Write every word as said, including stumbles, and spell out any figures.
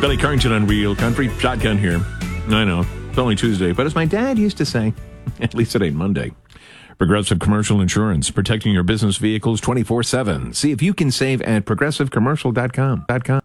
Billy Carrington on Real Country. Shotgun here. I know, it's only Tuesday, but as my dad used to say, at least it ain't Monday. Progressive Commercial Insurance, protecting your business vehicles twenty-four seven. See if you can save at progressive commercial dot com.